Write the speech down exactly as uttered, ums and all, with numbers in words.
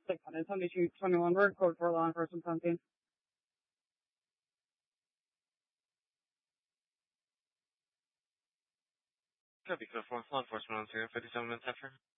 six hundred seventy-two twenty-one word code for law enforcement something. Copy, code four, law enforcement on zero fifty-seven minutes after.